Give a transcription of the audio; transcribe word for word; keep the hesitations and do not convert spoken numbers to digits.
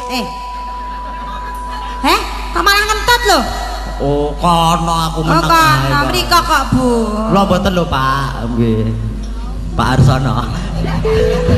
Eh. Heh, kok malah ngentut lho? Oh, kono aku meneng. Oh, kono mriko kok, Bu. Lho mboten lho, Pak. Nggih. Pak Arsono.